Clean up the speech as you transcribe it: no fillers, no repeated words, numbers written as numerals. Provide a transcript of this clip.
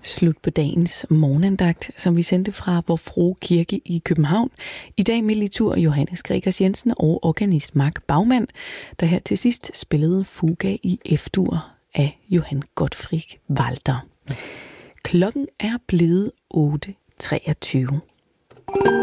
Slut på dagens morgenandagt, som vi sendte fra Vor Frue Kirke i København. I dag med litur Johannes Gregers Jensen og organist Mark Baumann, der her til sidst spillede Fuga i F-dur af Johann Gottfried Walther. Klokken er blevet 8:23.